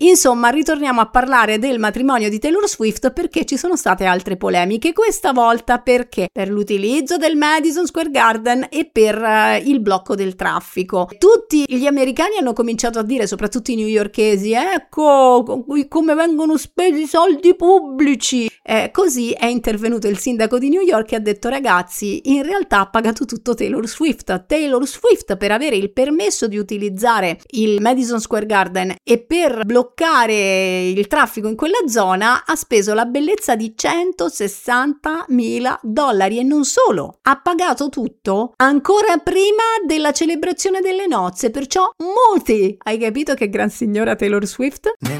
Insomma, ritorniamo a parlare del matrimonio di Taylor Swift perché ci sono state altre polemiche, questa volta perché? Per l'utilizzo del Madison Square Garden e per il blocco del traffico. Tutti gli americani hanno cominciato a dire, soprattutto i newyorkesi, ecco come vengono spesi i soldi pubblici. Così è intervenuto il sindaco di New York e ha detto: ragazzi, in realtà ha pagato tutto Taylor Swift. Taylor Swift, per avere il permesso di utilizzare il Madison Square Garden e per bloccare il traffico in quella zona, ha speso la bellezza di $160.000 e non solo, ha pagato tutto ancora prima della celebrazione delle nozze, perciò molti. Hai capito che gran signora Taylor Swift?